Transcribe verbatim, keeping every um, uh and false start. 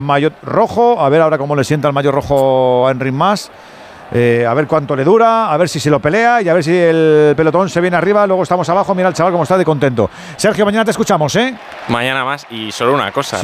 Maillot rojo, a ver ahora cómo le sienta el maillot rojo a Enric Mas. Eh, a ver cuánto le dura, a ver si se lo pelea y a ver si el pelotón se viene arriba. Luego estamos abajo, mira el chaval cómo está de contento. Sergio, mañana te escuchamos, ¿eh? Mañana más y solo una cosa.